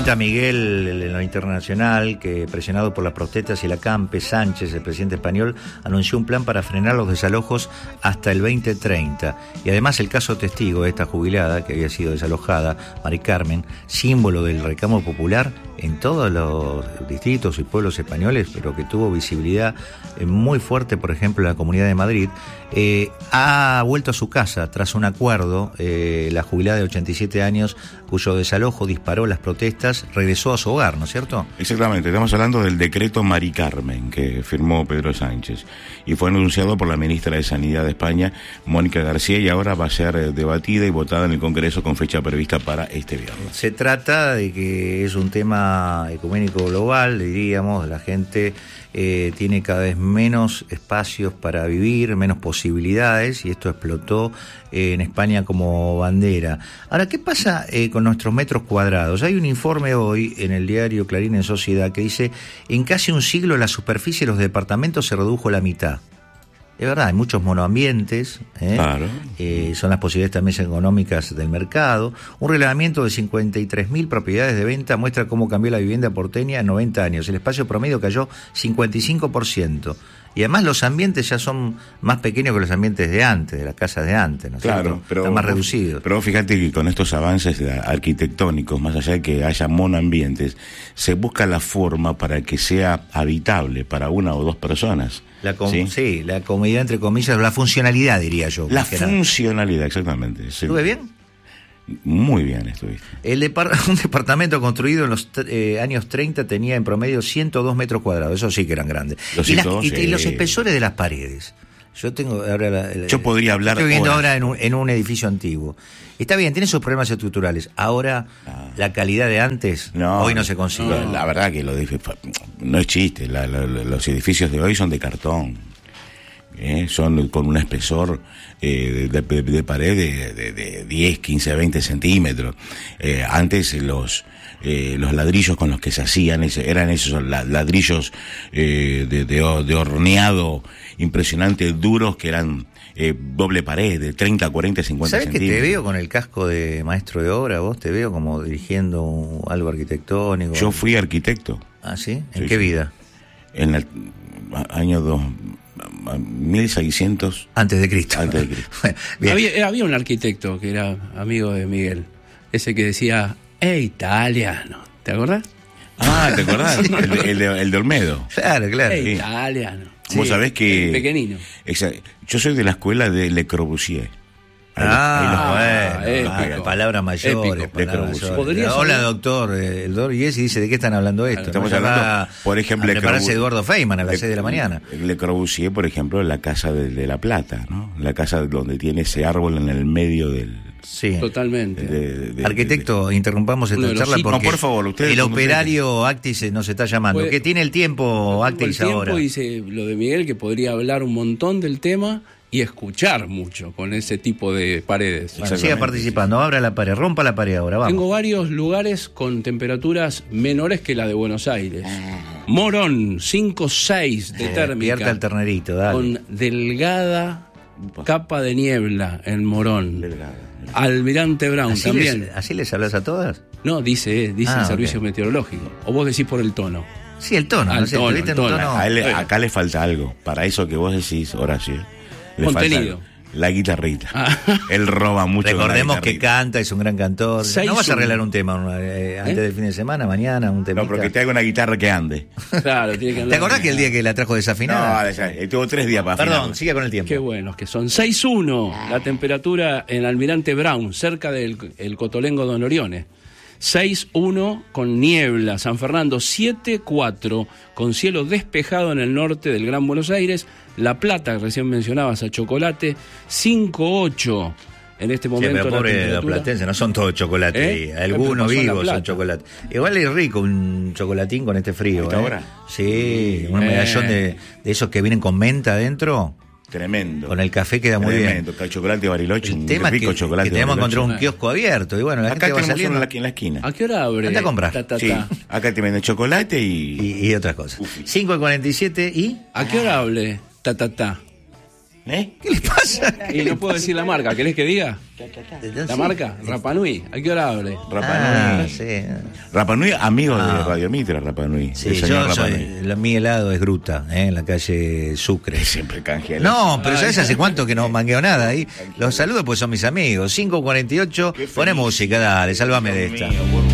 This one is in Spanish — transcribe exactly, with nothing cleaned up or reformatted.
Cuenta Miguel en lo internacional que, presionado por las protestas y la Campe, Sánchez, el presidente español, anunció un plan para frenar los desalojos hasta el veinte treinta. Y además el caso testigo de esta jubilada que había sido desalojada, Mari Carmen, símbolo del reclamo popular en todos los distritos y pueblos españoles, pero que tuvo visibilidad muy fuerte, por ejemplo, en la Comunidad de Madrid, eh, ha vuelto a su casa tras un acuerdo. Eh, la jubilada de ochenta y siete años, cuyo desalojo disparó las protestas, regresó a su hogar, ¿no es cierto? Exactamente, estamos hablando del decreto Mari Carmen que firmó Pedro Sánchez y fue anunciado por la ministra de Sanidad de España, Mónica García, y ahora va a ser debatida y votada en el Congreso con fecha prevista para este viernes. Se trata de que es un tema ecuménico global, diríamos, la gente eh, tiene cada vez menos espacios para vivir, menos posibilidades, y esto explotó eh, en España como bandera. Ahora, ¿qué pasa eh, con nuestros metros cuadrados? Hay un informe hoy en el diario Clarín en Sociedad que dice: en casi un siglo la superficie de los departamentos se redujo a la mitad. Es verdad, hay muchos monoambientes, ¿eh? Claro. Eh, son las posibilidades también económicas del mercado. Un relevamiento de cincuenta y tres mil propiedades de venta muestra cómo cambió la vivienda porteña en noventa años. El espacio promedio cayó cincuenta y cinco por ciento. Y además los ambientes ya son más pequeños que los ambientes de antes, de las casas de antes, ¿no es claro, cierto? Pero, están más reducidos. Pero fíjate que con estos avances arquitectónicos, más allá de que haya monoambientes, se busca la forma para que sea habitable para una o dos personas. La com- ¿sí? sí, la comodidad entre comillas, la funcionalidad, diría yo. La funcionalidad, exactamente. Sí. ¿Estuve bien? Muy bien estuviste. El depart- un departamento construido en los eh, años treinta tenía en promedio ciento dos metros cuadrados, eso sí que eran grandes. Los y, las, ciento dos, y, y los eh... espesores de las paredes. Yo tengo ahora la, la, Yo podría hablar estoy viviendo horas. ahora en un, en un edificio antiguo. Está bien, tiene sus problemas estructurales. Ahora, ah. la calidad de antes, no, hoy no se consigue. No, la verdad que lo dif- no es chiste. La, la, los edificios de hoy son de cartón. ¿eh? Son con un espesor eh, de, de, de pared de, de, de diez, quince, veinte centímetros. Eh, antes los eh, los ladrillos con los que se hacían ese, eran esos ladrillos eh, de, de, de horneado impresionante, duros, que eran eh, doble pared de treinta, cuarenta, cincuenta ¿Sabes centímetros. ¿Sabes que te veo con el casco de maestro de obra? Vos te veo como dirigiendo algo arquitectónico. Yo fui arquitecto. ¿Ah, sí? ¿En sí, qué sí. vida? En el año dos mil seiscientos antes de Cristo. Antes de Cristo. había, había un arquitecto que era amigo de Miguel, ese que decía, ¡eh, italiano! ¿Te acordás? Ah, ¿te acordás? el, el, de, el de Olmedo. Claro, claro. ¡Eh, sí. italiano! Vos sí, sabés que... pequeñino. Exa, yo soy de la escuela de Le Corbusier. Ahí, ah, ahí bueno, épico, palabras mayores. Épico, palabras mayores. Hola, doctor. El doctor y ese dice, ¿de qué están hablando esto? Estamos hablando, a, por ejemplo, a prepararse Eduardo Feynman a las seis de la mañana. Le Corbusier, por ejemplo, la casa de, de La Plata, ¿no? La casa donde tiene ese árbol en el medio del... Sí. Totalmente. De, de, de, Arquitecto, de, de, interrumpamos esta charla porque no, por favor, ustedes, el operario Actis nos está llamando. Puede, ¿Qué tiene el tiempo Actis el ahora? Tiempo, dice lo de Miguel, que podría hablar un montón del tema y escuchar mucho con ese tipo de paredes. Bueno, siga participando, abra la pared, rompa la pared ahora, vamos. Tengo varios lugares con temperaturas menores que la de Buenos Aires. Morón, cinco seis de eh, térmica. Despierta el ternerito, dale. Con delgada capa de niebla en Morón. Delgada. Almirante Brown ¿Así también. Les, ¿Así les hablas a todas? No, dice, dice ah, el servicio okay. meteorológico. O vos decís por el tono. Sí, el tono. Al no sé, tono, el tono. tono. A él, acá le falta algo. Para eso que vos decís, Horacio. Le Contenido. Falta la guitarrita. Ah. Él roba mucho. Recordemos con la que canta, es un gran cantor. Seis no vas a un... arreglar un tema eh, antes ¿Eh? del fin de semana, mañana, un tema. No, porque te haga una guitarra que ande. Claro, tiene que andar. ¿Te acordás que el día que la trajo desafinada? No, ya, tuvo tres días para Perdón, afinarla. siga con el tiempo. Qué buenos que son. seis uno la temperatura en Almirante Brown, cerca del el Cotolengo Don Orione. seis uno con niebla, San Fernando. Siete cuatro con cielo despejado en el norte del Gran Buenos Aires. La Plata, que recién mencionabas, a Chocolate. cinco ocho en este momento. Sí, pero pobre la los platenses, no son todos chocolates. ¿Eh? Algunos vivos son chocolates. Igual es rico un chocolatín con este frío. ¿eh? Ahora? Sí, un medallón de, de esos que vienen con menta adentro. Tremendo. Con el café queda muy Tremendo. bien. Chocolate Bariloche, el tema un rico que, chocolate. Que tenemos que encontrar un kiosco abierto. Y bueno, la acá gente va tenemos saliendo. uno aquí en la esquina. ¿A qué hora abre? Anda a comprar. Ta, ta, sí, ta. acá te venden chocolate y... Y, y otras cosas. cinco y cuarenta y siete y... ¿A qué hora hable? Ta, ta, ta. ¿Eh? ¿Qué le pasa? Y no puedo decir la marca, ¿querés que diga? ¿La marca? Rapa Nui. ¿A qué hora abre? Rapa Ah, Nui. sí. Rapa Nui, amigo Ah. de Radio Mitra, Rapa Nui. Sí, el señor yo Rapa soy, Nui. la, mi helado es Gruta, ¿eh? En la calle Sucre. Siempre canjea. No, pero ¿sabes hace cuánto que no mangueo nada ahí? Los saludos pues son mis amigos. cinco cuarenta y ocho, pone música, dale, sálvame de esta.